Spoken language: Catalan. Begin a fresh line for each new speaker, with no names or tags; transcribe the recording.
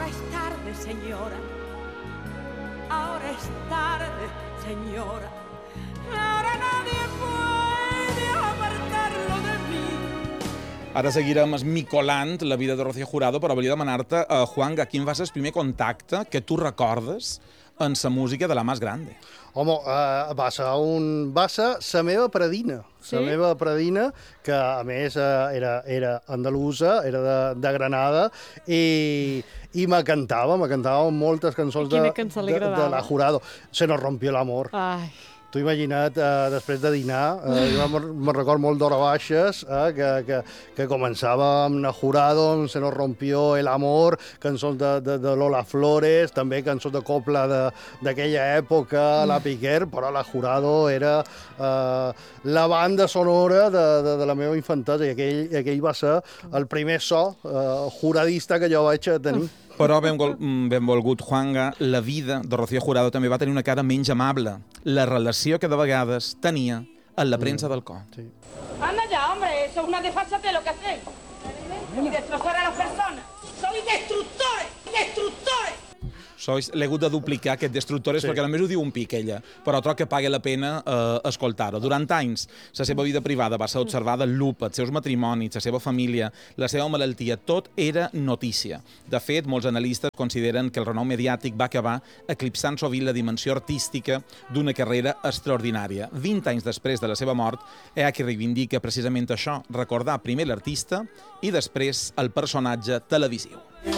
Ahora es tarde, señora. Ahora es tarde, señora. Ahora nadie puede apartarlo de mí.
Ara seguirem esmicolant la vida de Rocío Jurado, però volia demanar-te, Juanga, quin va ser el primer contacte que tu recordes en la música de la Más Grande?
Home, va ser la meva predina. La meva predina, que a més era andalusa, era de Granada, i me cantava moltes cançons de la Jurado. Se nos rompió el amor.
Ai.
T'ho imagina't, després de dinar, jo me'n record molt d'hora baixes, que començava amb la Jurado, amb Se nos rompió el amor, cançons de Lola Flores, també cançons de copla d'aquella època, la Piquer, però la Jurado era la banda sonora de la meva infantesa, i aquell va ser el primer so juradista que jo vaig tenir.
Però, benvolgut, Juanga, la vida de Rocío Jurado també va tenir una cara menys amable. La relació que de vegades tenia amb la premsa del cor.
Sí.
Anda ya, hombre, eso es una desfachatez lo que hacéis. Y destrozar a las personas. ¡Sois destructores! ¡Destructores!
L'he hagut de duplicar, aquest destructores, perquè només ho diu un pic, ella, però troc que paga la pena escoltar-ho. Durant anys, la seva vida privada va ser observada amb lupa, els seus matrimonis, la seva família, la seva malaltia, tot era notícia. De fet, molts analistes consideren que el renom mediàtic va acabar eclipsant sovint la dimensió artística d'una carrera extraordinària. 20 anys després de la seva mort, que reivindica precisament això, recordar primer l'artista i després el personatge televisiu.